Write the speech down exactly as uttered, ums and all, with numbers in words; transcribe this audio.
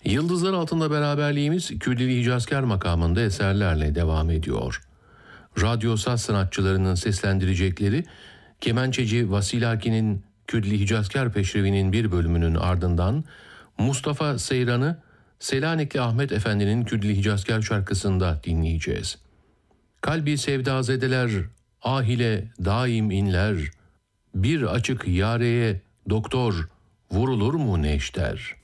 Yıldızlar altında beraberliğimiz Kürdili Hicazkar makamında eserlerle devam ediyor. Radyo saz sanatçılarının seslendirecekleri kemençeci Vasil Akin'in Kürdili Hicazkar Peşrevi'nin bir bölümünün ardından Mustafa Seyran'ı Selanikli Ahmet Efendi'nin Kürdili Hicazkar şarkısında dinleyeceğiz. Kalbi sevdazedeler ah ile daim inler, bir açık yareye doktor vurulur mu neşter?